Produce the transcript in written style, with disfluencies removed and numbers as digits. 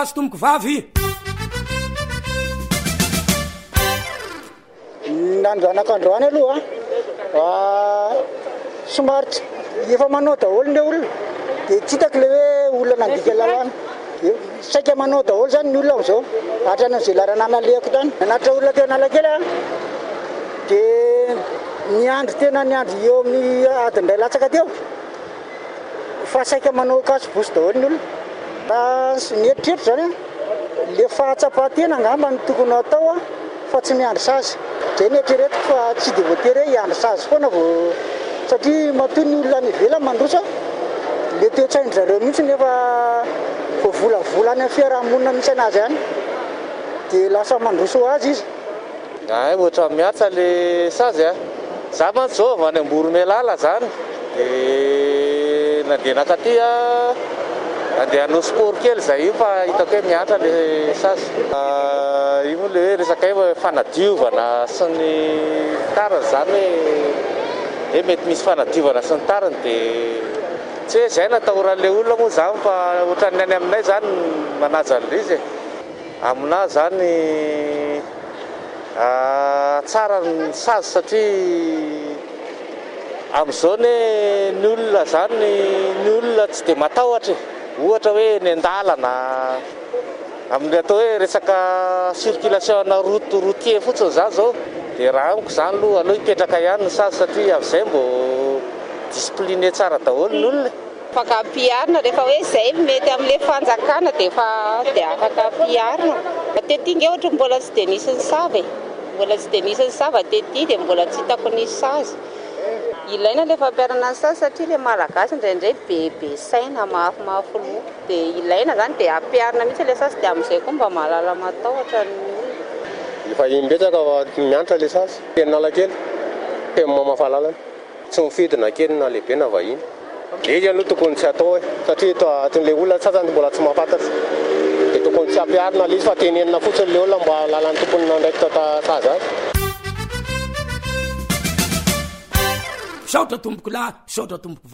Azo tomboko vavy nanjanak'androany aloha somary efa manao daholo le olona dia tsy hitako le hoe olona nandika lalàna saika manao daholo zany ny olona am'izao hatrany an'izay larananalehako tany nanatra olona teo Analakely dia niandry tena niandry eo amin'ny adiny iray latsaka teo fa saika manao kasobosy daholo ny olona ny eritreritro zany le fahatsapatena angamba ny tokony atao fa tsy miandry sazy dia ny eritreretiko fa tsy dia voatery hiandry sazy foana vao satria matoy ny olona any ivelany mandroso le toe-tsaindry zareo mihitsy nefa vao volavolany amin'ny fiarahamonina misy anazy ihany dia lasa mandroso azy izy. Ohatra miatsa le sazy za mantsy zao avy any Amboromelala zany dia nandeha nakaty andeha hanao sport kely zay io fa hitako hoe miatra le sazy io moa le hoe resaka hoe fanadiovana sy ny tariny zany hoe mety misy fanadiovana sy ny tariny dia tsy hoe zay natahoran'le olona moa zany fa ohatran'ny any aminay zany manaja an'izy aminahy zany tsara ny sazy satria amin'izao ny olona zany ny olona tsy dia matahotra ohatra hoe ny andalana amin'ny atao hoe resaka circulation routier fotsiny zany zao dia raha amiko zany aloha hipetraka ihany ny sazy satria amin'izay mbo discipliné tsara daholo ny olona afaka ampiarina rehefa hoe zay mety amin'le fanjakana dia afaka ampiarina tetinga ohatra mbola tsy dia nisy ny savy tety dia mbola tsy hitako nisy sazy ilaina le fampiarana ny sazy satria le malagasy indraindray bebe saina mafimafy loha dia ilaina zany dia ampiarina mihitsy le sazy dia amin'izay koa mba mahalala matahotra ny olona efa imbetsaka mianatra le sazy teny Analakely teny mamafalalana tsy mifidina kely na lehibe na vahiny izy aloha tokony tsy atao satria le olona sasany mbola tsy mahafantatra dia tokony tsy ampiarina le izy fa tenenina fotsiny le olona mba lalan'ny tompony nandraiky sazy azy. Saotra tomboko lahy, saotra tomboko